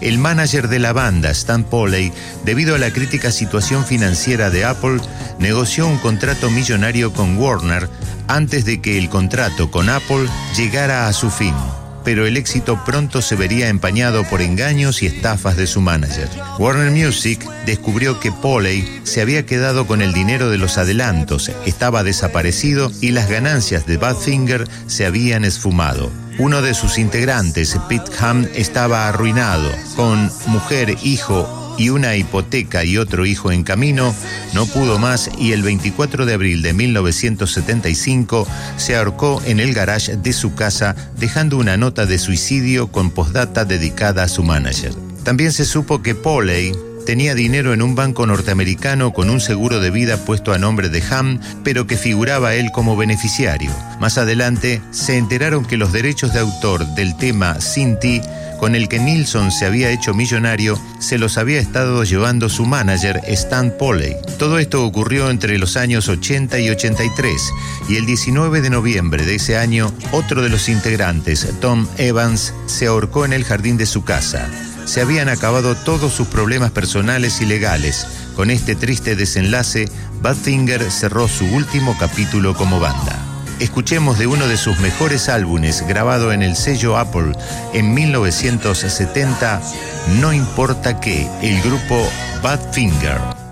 El manager de la banda, Stan Polley, debido a la crítica situación financiera de Apple, negoció un contrato millonario con Warner antes de que el contrato con Apple llegara a su fin. Pero el éxito pronto se vería empañado por engaños y estafas de su manager. Warner Music descubrió que Polley se había quedado con el dinero de los adelantos, estaba desaparecido y las ganancias de Badfinger se habían esfumado. Uno de sus integrantes, Pete Ham, estaba arruinado. Con mujer, hijo y una hipoteca y otro hijo en camino, no pudo más y el 24 de abril de 1975 se ahorcó en el garage de su casa, dejando una nota de suicidio con postdata dedicada a su manager. También se supo que Polley tenía dinero en un banco norteamericano con un seguro de vida puesto a nombre de Ham, pero que figuraba él como beneficiario. Más adelante se enteraron que los derechos de autor del tema Sin Ti, con el que Nilsson se había hecho millonario, se los había estado llevando su manager Stan Polley. Todo esto ocurrió entre los años 80 y 83, y el 19 de noviembre de ese año, otro de los integrantes, Tom Evans, se ahorcó en el jardín de su casa. Se habían acabado todos sus problemas personales y legales. Con este triste desenlace, Badfinger cerró su último capítulo como banda. Escuchemos de uno de sus mejores álbumes, grabado en el sello Apple en 1970, No importa qué, el grupo Badfinger.